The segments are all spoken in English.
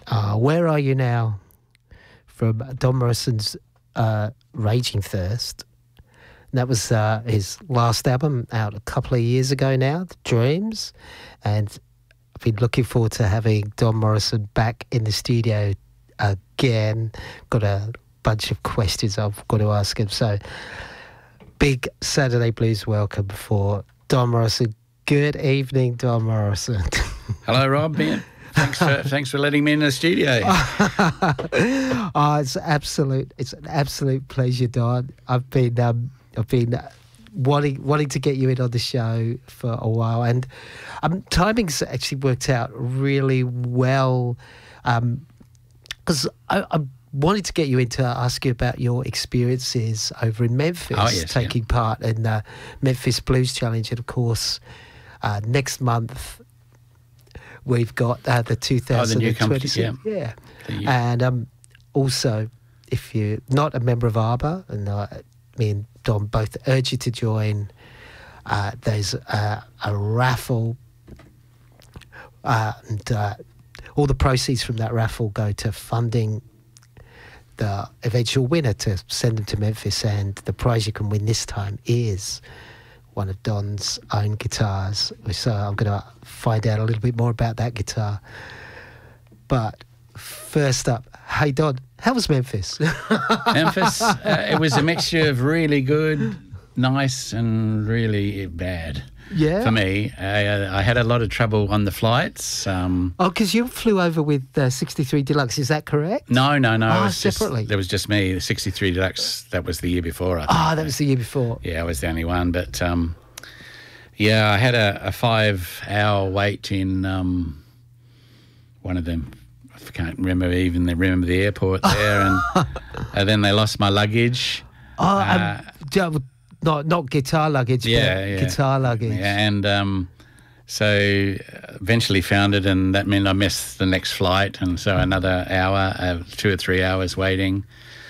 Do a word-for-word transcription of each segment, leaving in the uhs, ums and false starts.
Uh, where are you now? From Don Morrison's uh, Raging Thirst. And that was uh, his last album out a couple of years ago now, Dreams. And I've been looking forward to having Don Morrison back in the studio again. Got a bunch of questions I've got to ask him. So, big Saturday Blues welcome for Don Morrison. Good evening, Don Morrison. Hello, Rob. Ben. Thanks for thanks for letting me in the studio. Oh, it's absolute. It's an absolute pleasure, Don. I've been um, I've been wanting wanting to get you in on the show for a while, and um, timing's actually worked out really well. Because um, I, I wanted to get you in to ask you about your experiences over in Memphis, oh, yes, taking yeah. part in the Memphis Blues Challenge, and of course, uh, next month. We've got uh, the two thousand twenty, oh, yeah, yeah. The, and um, also, if you're not a member of ARBA, and uh, me and Don both urge you to join. Uh, there's uh, a raffle, uh, and uh, all the proceeds from that raffle go to funding the eventual winner to send them to Memphis. And the prize you can win this time is one of Don's own guitars. So I'm going to find out a little bit more about that guitar. But first up, hey Don, how was Memphis? Memphis, uh, it was a mixture of really good, nice, and really bad. Yeah. For me, I, I had a lot of trouble on the flights. Um, oh, because you flew over with uh, sixty-three Deluxe, is that correct? no, no, no. Oh, it was separately. Just, there was just me. The sixty-three Deluxe, that was the year before, I think. Ah, oh, that was the year before. Yeah, I was the only one. But, um, yeah, I had a, a five-hour wait in um, one of them. I can't remember even the, remember the airport there. and, and then they lost my luggage. Oh, uh, um, Not not guitar luggage, yeah, but yeah. guitar luggage. Yeah, and um, so eventually found it, and that meant I missed the next flight, and so another hour, uh, two or three hours waiting.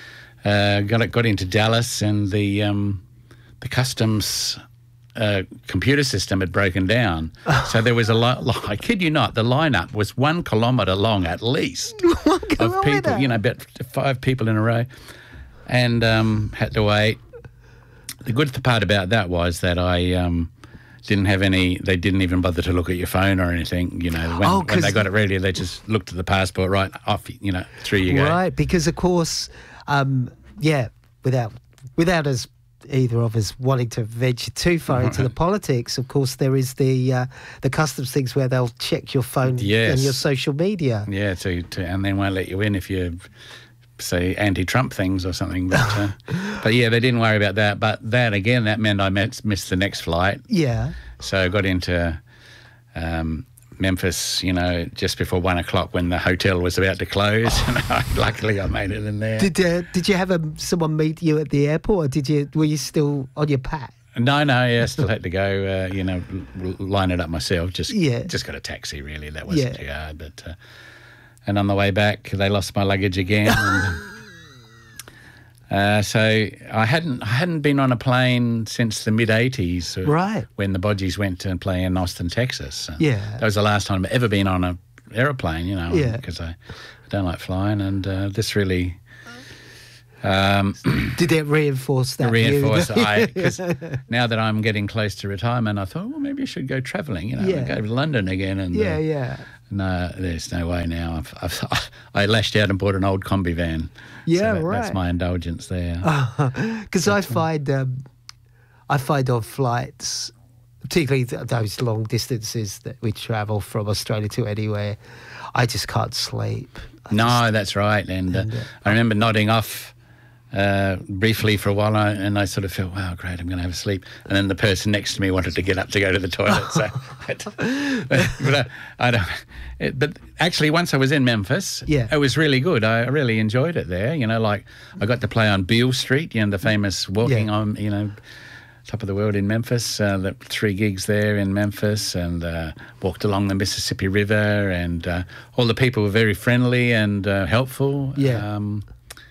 Uh, got it, got into Dallas, and the um, the customs uh, computer system had broken down. So there was a lot. Li- I kid you not, the lineup was one kilometre long at least One of kilometre? people. You know, about five people in a row, and um, had to wait. The good part about that was that I um, didn't have any, they didn't even bother to look at your phone or anything, you know. When, Oh, when they got it ready, they just looked at the passport, right, off, you know, through you go. Right, because of course, um, yeah, without without us, either of us wanting to venture too far into the politics, of course, there is the uh, the customs things where they'll check your phone Yes. and your social media. Yeah, to, to, and then won't let you in if you say anti-Trump things or something. But, uh, but yeah, they didn't worry about that. But that, again, that meant I met, missed the next flight. Yeah. So I got into um, Memphis, you know, just before one o'clock when the hotel was about to close. And luckily I made it in there. Did uh, did you have um, someone meet you at the airport, or did you were you still on your pack? No, no, yeah, still had to go, uh, you know, l- line it up myself. Just Yeah. just got a taxi, really. That wasn't Yeah. too hard. But, uh, and on the way back, they lost my luggage again. and, uh, so I hadn't I hadn't been on a plane since the mid-eighties. uh, Right. When the Bodgies went to play in Austin, Texas. And Yeah. That was the last time I've ever been on an aeroplane, you know, Yeah. because I, I don't like flying. And uh, this really... Um, Did it reinforce that view? reinforce I because now that I'm getting close to retirement, I thought, well, maybe I should go travelling, you know, Yeah. go to London again. And Yeah, uh, yeah. no, there's no way now. I've, I've, I lashed out and bought an old combi van. Yeah, so that, right. That's my indulgence there. Because I find um, I find on flights, particularly th- those long distances that we travel from Australia to anywhere, I just can't sleep. I no, just- that's right. And, uh, and, uh, I remember nodding off uh, briefly for a while, and I, and I sort of felt, wow, great, I'm going to have a sleep. And then the person next to me wanted to get up to go to the toilet. so, but, but I, I don't. It, but actually, once I was in Memphis, Yeah. it was really good. I really enjoyed it there. You know, like I got to play on Beale Street, you know, the famous walking Yeah. on, you know, top of the world in Memphis. Uh, the three gigs there in Memphis, and uh, walked along the Mississippi River, and uh, all the people were very friendly and uh, helpful. Yeah. Um,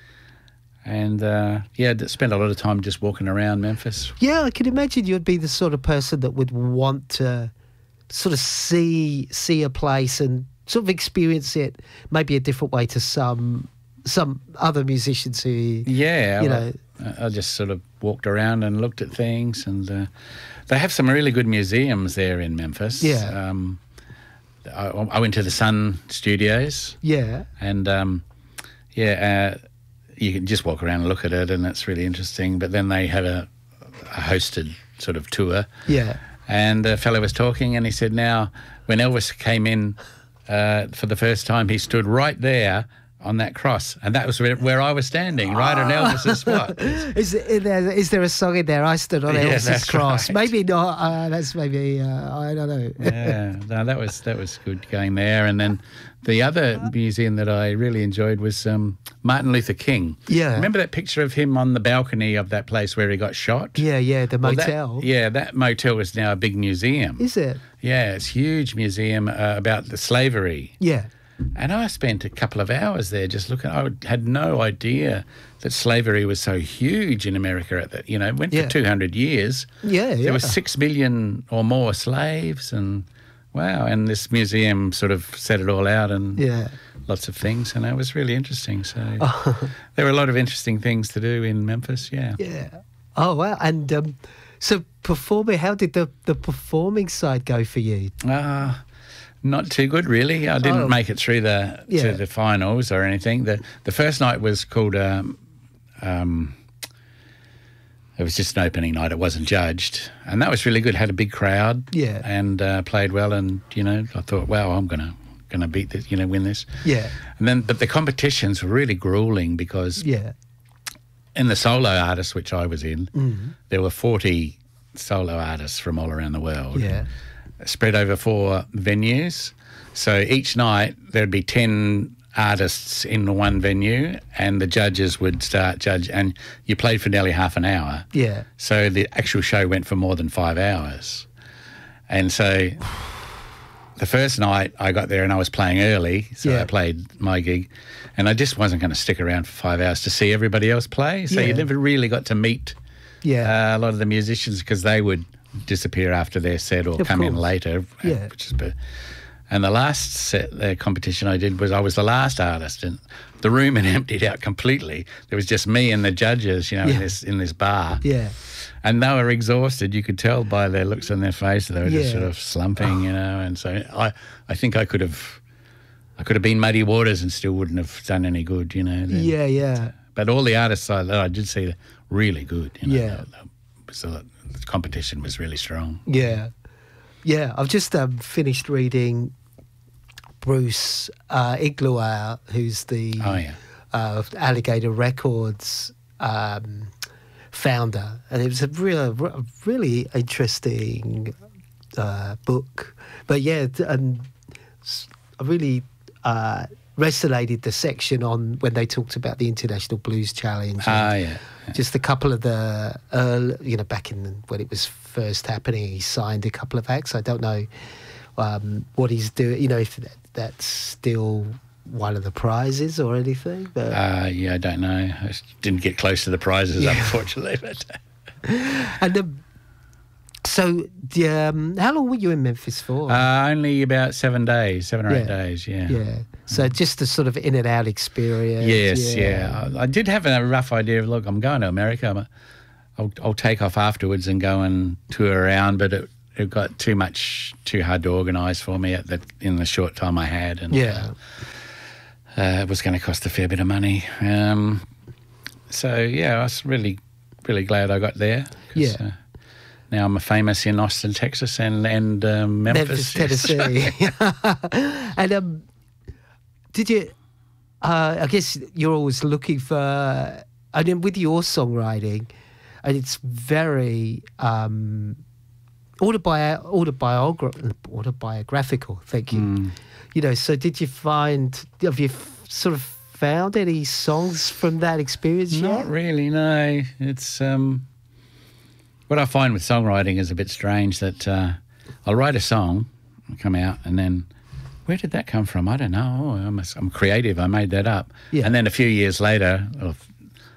and uh, yeah, d- spent a lot of time just walking around Memphis. Yeah, I can imagine you'd be the sort of person that would want to sort of see see a place and sort of experience it maybe a different way to some some other musicians who, Yeah, you well, know. I I just sort of walked around and looked at things, and uh, they have some really good museums there in Memphis. Yeah. Um, I, I went to the Sun Studios, Yeah, and um, yeah, uh, you can just walk around and look at it, and it's really interesting. But then they had a, a hosted sort of tour, yeah, and a fellow was talking, and he said, now, when Elvis came in uh, for the first time, he stood right there on that cross, and that was where, where I was standing, right on Elvis's spot. Is there, is there a song in there? I stood on Yeah, Elvis's that's cross. right. Maybe not. Uh, that's maybe uh, I don't know. Yeah, no, that was that was good going there. And then the other museum that I really enjoyed was um, Martin Luther King. Yeah. Remember that picture of him on the balcony of that place where he got shot? Yeah, yeah, the Well, that- motel. yeah, that motel is now a big museum. Is it? Yeah, it's a huge museum uh, about the slavery. Yeah, And I spent a couple of hours there just looking. I had no idea that slavery was so huge in America at that. You know, it went Yeah. for two hundred years. yeah, yeah. There were six million or more slaves, and wow, and this museum sort of set it all out, and Yeah. lots of things, and it was really interesting. So there were a lot of interesting things to do in Memphis. Yeah. Yeah. Oh wow! And um, so performing, how did the the performing side go for you? Uh, not too good, really. I didn't Oh. make it through the Yeah. to the finals or anything. The the first night was called. Um, um, it was just an opening night. It wasn't judged, and that was really good. Had a big crowd. Yeah. And uh, played well, and you know, I thought, wow, I'm gonna gonna beat this, you know, win this. Yeah. And then, but the competitions were really grueling because Yeah. in the solo artists, which I was in, Mm. there were forty solo artists from all around the world. Yeah. Spread over four venues. So each night there'd be ten artists in one venue, and the judges would start judge, and you played for nearly half an hour. Yeah. So the actual show went for more than five hours. And so the first night I got there and I was playing early, so Yeah. I played my gig, and I just wasn't going to stick around for five hours to see everybody else play. So Yeah. you never really got to meet Yeah. uh, a lot of the musicians because they would disappear after their set or Of come in course. later. uh, Yeah. Which is, but, and the last set, the competition I did was I was the last artist, and the room had emptied out completely. There was just me and the judges, you know, Yeah. in this in this bar. Yeah. And they were exhausted. You could tell by their looks on their face that they were just Yeah. sort of slumping, you know. And so I, I think I could have, I could have been Muddy Waters and still wouldn't have done any good, you know. Then- Yeah. Yeah. But all the artists I, that I did see, really good. You know, Yeah. The- the- So the competition was really strong. Yeah. Yeah. I've just um, finished reading Bruce uh, Iglauer, who's the Oh yeah. uh, Alligator Records um, founder, and it was a real, re- really interesting uh, book. But yeah, th- and s- I really uh, resonated the section on when they talked about the International Blues Challenge. Ah and yeah. just a couple of the, early, you know, back in when it was first happening, he signed a couple of acts. I don't know um, what he's doing, you know, if that, that's still one of the prizes or anything. But Uh, yeah, I don't know. I s- didn't get close to the prizes, Yeah. unfortunately. But and um, so, the, um, how long were you in Memphis for? uh, only about seven days, seven or eight Yeah. days. Yeah. yeah. So just a sort of in and out experience. Yes, yeah. I, I did have a rough idea of, look, I'm going to America. I'm, I'll, I'll take off afterwards and go and tour around, but it, it got too much, too hard to organise for me at the, in the short time I had. And, Yeah. Uh, uh, it was going to cost a fair bit of money. Um, so, yeah, I was really, really glad I got there. 'cause, Yeah. Uh, now I'm famous in Austin, Texas and, and um, Memphis. Memphis, Tennessee. and um, did you, uh, I guess you're always looking for, I mean, with your songwriting, and it's very um, autobi- autobiogra- autobiographical, thank you. Mm. You know, so did you find, have you f- sort of found any songs from that experience yet? Not really, no. It's um, what I find with songwriting is a bit strange that uh, I'll write a song, come out, and then where did that come from? I don't know. I'm, a, I'm creative. I made that up. Yeah. And then a few years later, or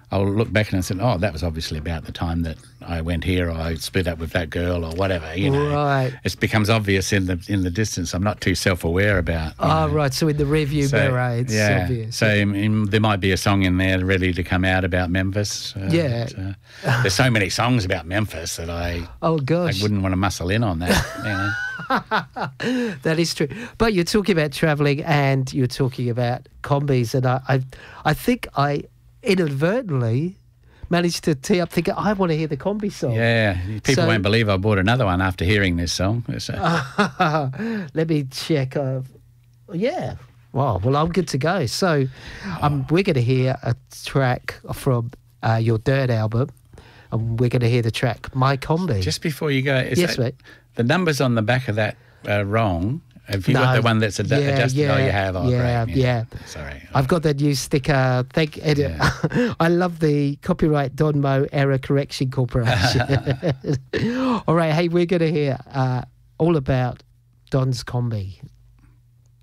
I'll look back and I said, oh, that was obviously about the time that I went here, or I split up with that girl, or whatever. You know, Right. it becomes obvious in the in the distance. I'm not too self-aware about. you Oh, know. right. So in the review So, mirror, it's yeah. obvious. So I mean, there might be a song in there ready to come out about Memphis. Uh, Yeah. but, uh, there's so many songs about Memphis that I oh, I gosh. wouldn't want to muscle in on that. You know. That is true. But you're talking about travelling and you're talking about combis. And I, I, I think I inadvertently managed to tee up thinking, I want to hear the combi song. Yeah, people So- won't believe I bought another one after hearing this song. So, Let me check. Uh, yeah. Wow. Well, I'm good to go. So um, we're going to hear a track from uh, your Dirt album. And we're going to hear the track My Combi. just before you go, is Yes, that, mate. the numbers on the back of that are wrong. Have you got No. the one that's ad- Yeah, adjusted? Oh, yeah, you have. Oh, yeah, great. yeah. Sorry. I've got that new sticker. Thank Ed. Yeah. I love the copyright Don Mo Error Correction Corporation. All right, hey, we're going to hear uh, all about Don's Combi.